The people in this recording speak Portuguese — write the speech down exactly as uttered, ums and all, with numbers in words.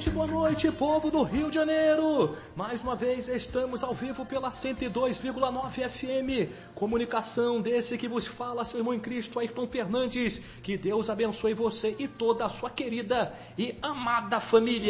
noite, boa noite, povo do Rio de Janeiro. Mais uma vez estamos ao vivo pela cento e dois vírgula nove F M. Comunicação desse que vos fala, seu irmão em Cristo, Ayrton Fernandes. Que Deus abençoe você e toda a sua querida e amada família.